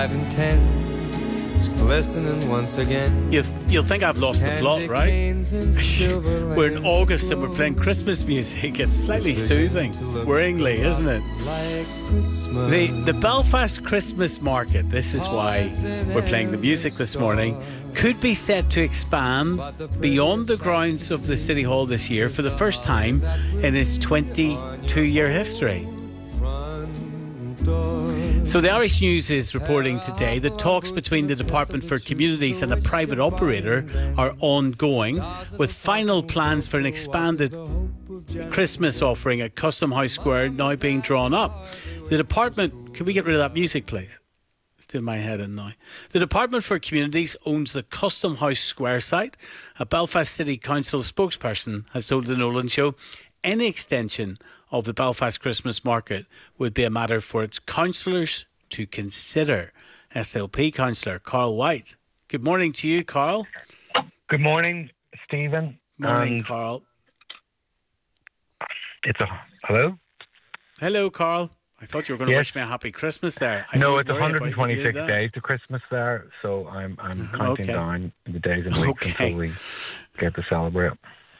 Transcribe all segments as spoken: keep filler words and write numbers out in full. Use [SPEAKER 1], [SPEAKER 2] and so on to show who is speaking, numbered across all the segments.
[SPEAKER 1] Five and ten, it's glistening once again.
[SPEAKER 2] You'll, you'll think I've lost the plot, right? We're in August and we're playing Christmas music. It's slightly soothing, worryingly, isn't it? The, the Belfast Christmas Market, this is why we're playing the music this morning, could be set to expand beyond the grounds of the City Hall this year for the first time in its twenty-two-year history. So the Irish News is reporting today that talks between the Department for Communities and a private operator are ongoing, with final plans for an expanded Christmas offering at Custom House Square now being drawn up. The department... Can we get rid of that music, please? It's doing my head in now. The Department for Communities owns the Custom House Square site. A Belfast City Council spokesperson has told the Nolan Show any extension of the Belfast Christmas Market would be a matter for its councillors to consider. S L P councillor Carl White. Good morning to you, Carl.
[SPEAKER 3] Good morning, Stephen.
[SPEAKER 2] Morning,
[SPEAKER 3] and
[SPEAKER 2] Carl.
[SPEAKER 3] It's a hello.
[SPEAKER 2] Hello, Carl. I thought you were going to
[SPEAKER 3] Yes.
[SPEAKER 2] wish me a happy Christmas there. I
[SPEAKER 3] no,
[SPEAKER 2] would
[SPEAKER 3] it's
[SPEAKER 2] worry about
[SPEAKER 3] one hundred twenty-six
[SPEAKER 2] you did that.
[SPEAKER 3] days to Christmas there, so I'm I'm counting
[SPEAKER 2] Okay.
[SPEAKER 3] down the days and weeks
[SPEAKER 2] Okay.
[SPEAKER 3] until we get to celebrate.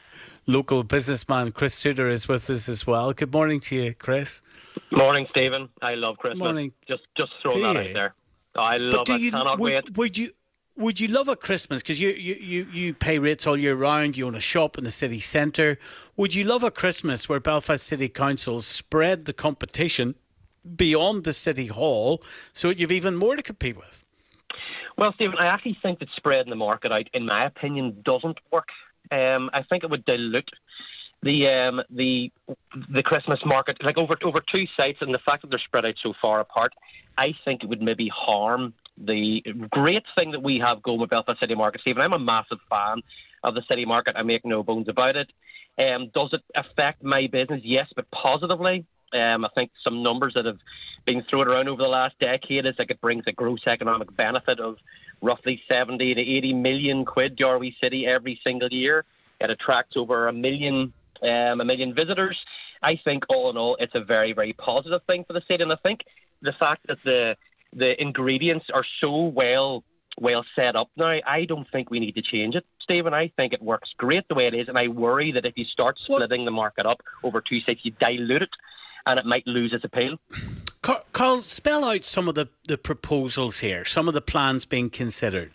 [SPEAKER 2] Local businessman Chris Suter is with us as well. Good morning to you, Chris.
[SPEAKER 4] Morning, Stephen. I love Christmas.
[SPEAKER 2] Morning.
[SPEAKER 4] Just just throw
[SPEAKER 2] Do
[SPEAKER 4] that
[SPEAKER 2] you?
[SPEAKER 4] out there. I
[SPEAKER 2] But
[SPEAKER 4] love
[SPEAKER 2] do
[SPEAKER 4] it.
[SPEAKER 2] you
[SPEAKER 4] Cannot
[SPEAKER 2] would,
[SPEAKER 4] wait.
[SPEAKER 2] would you would you love a Christmas because you, you, you, you pay rates all year round, you own a shop in the city centre. Would you love a Christmas where Belfast City Council spread the competition beyond the City Hall so you've even more to compete with?
[SPEAKER 4] Well, Stephen, I actually think that spreading the market out, in my opinion, doesn't work. Um, I think it would dilute the um, the the Christmas market, like over over two sites, and the fact that they're spread out so far apart. I think it would maybe harm the great thing that we have going with Belfast City Market, Stephen. I'm a massive fan of the City Market. I make no bones about it. Um, does it affect my business? Yes, but positively. Um, I think some numbers that have been thrown around over the last decade is like it brings a gross economic benefit of roughly seventy to eighty million quid to our wee city every single year. It attracts over a million um, a million visitors. I think all in all, it's a very, very positive thing for the city. And I think the fact that the the ingredients are so well well set up now, I don't think we need to change it, Stephen. I think it works great the way it is. And I worry that if you start splitting what? the market up over two sites, you dilute it and it might lose its appeal.
[SPEAKER 2] Carl, Carl, spell out some of the, the proposals here, some of the plans being considered.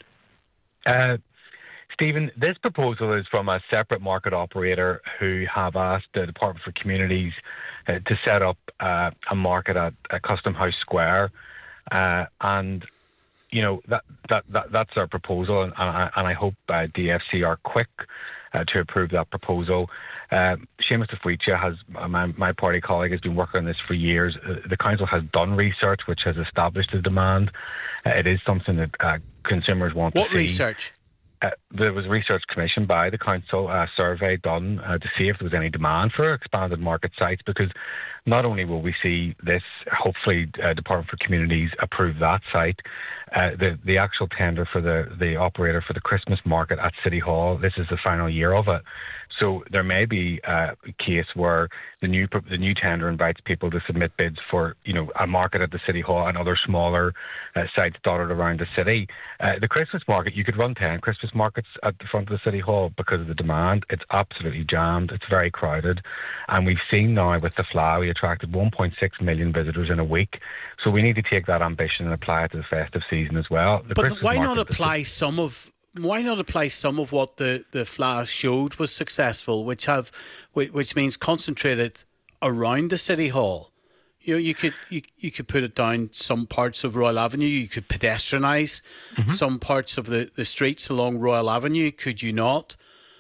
[SPEAKER 3] Uh, Stephen, this proposal is from a separate market operator who have asked the Department for Communities uh, to set up uh, a market at, at Custom House Square, uh, and you know that, that that that's our proposal, and, and, I, and I hope uh, D F C are quick uh, to approve that proposal. Uh, Seamus DeFuicia has uh, my, my party colleague has been working on this for years. Uh, the council has done research which has established the demand. Uh, it is something that uh, consumers want
[SPEAKER 2] what
[SPEAKER 3] to see.
[SPEAKER 2] What research?
[SPEAKER 3] Uh, there was research commissioned by the council, a survey done uh, to see if there was any demand for expanded market sites, because not only will we see this, hopefully uh, Department for Communities approve that site, uh, the, the actual tender for the, the operator for the Christmas market at City Hall, this is the final year of it. So there may be uh, a case where the new the new tender invites people to submit bids for, you know, a market at the City Hall and other smaller uh, sites dotted around the city. Uh, the Christmas market, you could run ten Christmas markets at the front of the City Hall because of the demand. It's absolutely jammed. It's very crowded. And we've seen now with the Fly, we attracted one point six million visitors in a week. So we need to take that ambition and apply it to the festive season as well. The
[SPEAKER 2] but
[SPEAKER 3] Christmas
[SPEAKER 2] why not
[SPEAKER 3] market,
[SPEAKER 2] apply some of... Why not apply some of what the, the Flash showed was successful, which have, which means concentrated around the City Hall? You know, you could you, you could put it down some parts of Royal Avenue. You could pedestrianise mm-hmm. some parts of the, the streets along Royal Avenue. Could you not?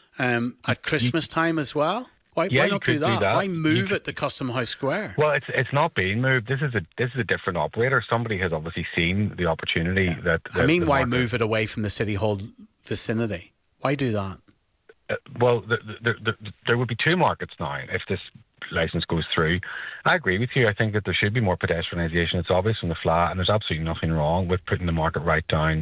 [SPEAKER 2] Um, at Christmas time as well. Why,
[SPEAKER 3] yeah,
[SPEAKER 2] why not do that?
[SPEAKER 3] do that?
[SPEAKER 2] Why move
[SPEAKER 3] you
[SPEAKER 2] it to Custom House Square?
[SPEAKER 3] Well, it's it's not being moved. This is a this is a different operator. Somebody has obviously seen the opportunity
[SPEAKER 2] Yeah.
[SPEAKER 3] that. that.
[SPEAKER 2] I mean,
[SPEAKER 3] the
[SPEAKER 2] why
[SPEAKER 3] market,
[SPEAKER 2] move it away from the City Hall vicinity? Why do that?
[SPEAKER 3] Uh, well, the, the, the, the, there would be two markets now if this licence goes through. I agree with you. I think that there should be more pedestrianisation. It's obvious from the flat, and there's absolutely nothing wrong with putting the market right down